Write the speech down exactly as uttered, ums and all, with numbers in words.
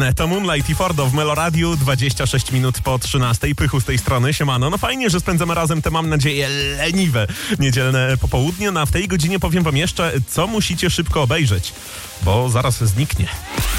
To Moonlight i Fordo w Meloradiu, dwadzieścia sześć minut po trzynastej. Pychu z tej strony, siemano. No fajnie, że spędzamy razem te, mam nadzieję, leniwe niedzielne popołudnie. No a w tej godzinie powiem wam jeszcze, co musicie szybko obejrzeć, bo zaraz zniknie.